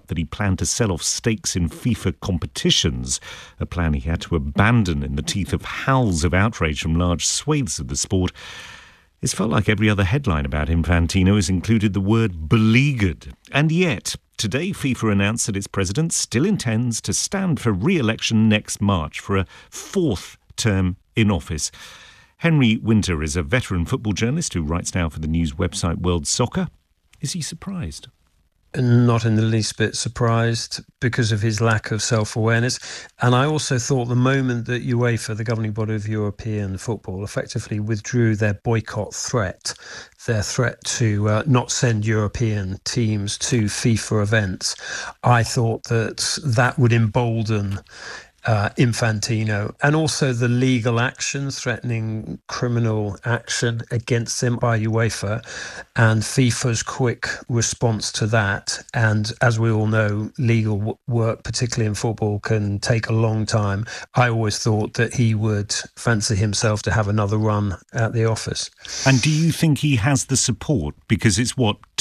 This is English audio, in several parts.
up that he planned to sell off stakes in FIFA competitions, a plan he had to abandon in the teeth of howls of outrage from large swathes of the sport. It's felt like every other headline about Infantino has included the word beleaguered. And yet, today FIFA announced that its president still intends to stand for re-election next March for a fourth term in office. Henry Winter is a veteran football journalist who writes now for the news website World Soccer. Is he surprised? Not in the least bit surprised because of his lack of self-awareness. And I also thought the moment that UEFA, the governing body of European football, effectively withdrew their boycott threat, their threat to not send European teams to FIFA events, I thought that would embolden Infantino, and also the legal action threatening criminal action against him by UEFA and FIFA's quick response to that. And as we all know, legal work, particularly in football, can take a long time. I always thought that he would fancy himself to have another run at the office. And do you think he has the support? Because it's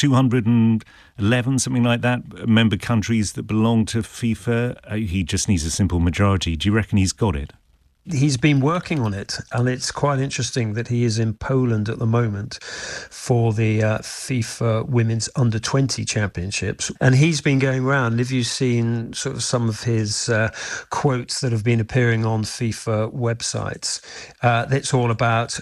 211, something like that, member countries that belong to FIFA. He just needs a simple majority. Do you reckon he's got it? He's been working on it, and it's quite interesting that he is in Poland at the moment for the FIFA Women's Under-20 Championships. And he's been going around. Have you seen sort of some of his quotes that have been appearing on FIFA websites? It's all about,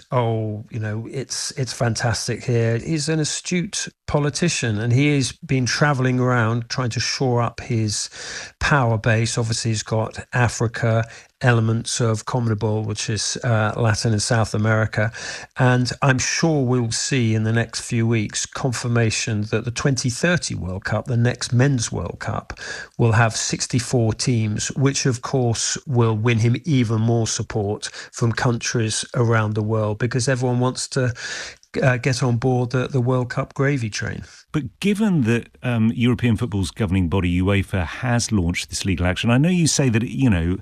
it's fantastic here. He's an astute politician, and he has been travelling around trying to shore up his power base. Obviously, he's got Africa, elements of CONMEBOL, which is Latin and South America. And I'm sure we'll see in the next few weeks confirmation that the 2030 World Cup, the next Men's World Cup, will have 64 teams, which of course will win him even more support from countries around the world, because everyone wants to get on board the World Cup gravy train. But given that European football's governing body, UEFA, has launched this legal action, I know you say that,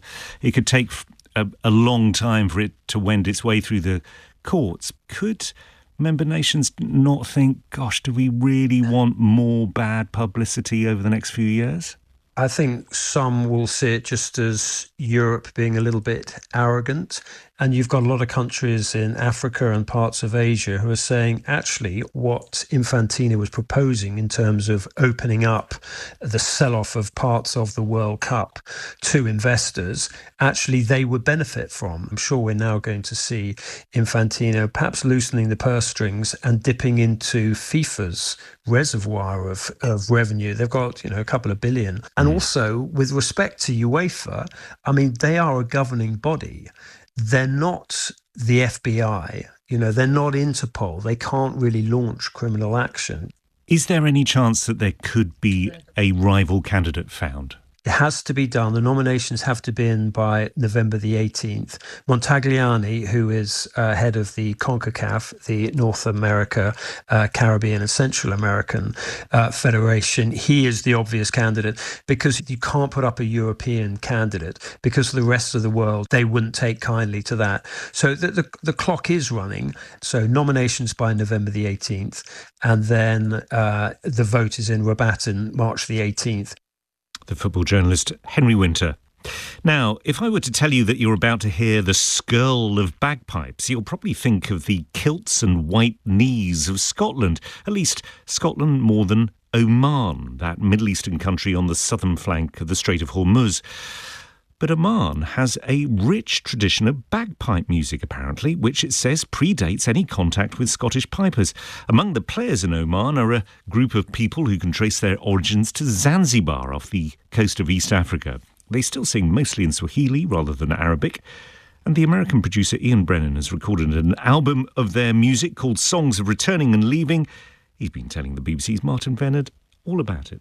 it could take a long time for it to wend its way through the courts. Could member nations not think, gosh, do we really want more bad publicity over the next few years? I think some will see it just as Europe being a little bit arrogant. And you've got a lot of countries in Africa and parts of Asia who are saying, actually, what Infantino was proposing in terms of opening up the sell-off of parts of the World Cup to investors, actually they would benefit from. I'm sure we're now going to see Infantino perhaps loosening the purse strings and dipping into FIFA's reservoir of revenue. They've got, a couple of billion. And also, with respect to UEFA, they are a governing body. They're not the FBI, they're not Interpol. They can't really launch criminal action. Is there any chance that there could be a rival candidate found? It has to be done. The nominations have to be in by November the 18th. Montagliani, who is head of the CONCACAF, the North America, Caribbean and Central American Federation, he is the obvious candidate, because you can't put up a European candidate because the rest of the world, they wouldn't take kindly to that. So the clock is running. So nominations by November the 18th, and then the vote is in Rabat on March the 18th. The football journalist Henry Winter. Now, if I were to tell you that you're about to hear the skirl of bagpipes, you'll probably think of the kilts and white knees of Scotland. At least Scotland more than Oman, that Middle Eastern country on the southern flank of the Strait of Hormuz. But Oman has a rich tradition of bagpipe music, apparently, which it says predates any contact with Scottish pipers. Among the players in Oman are a group of people who can trace their origins to Zanzibar off the coast of East Africa. They still sing mostly in Swahili rather than Arabic. And the American producer Ian Brennan has recorded an album of their music called Songs of Returning and Leaving. He's been telling the BBC's Martin Vennard all about it.